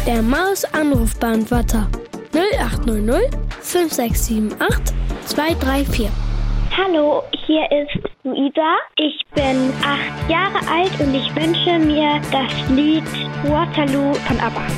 Der Maus-Anrufbeantworter 0800 5678 234. Hallo, hier ist Luisa. Ich bin 8 Jahre alt und ich wünsche mir das Lied Waterloo von ABBA.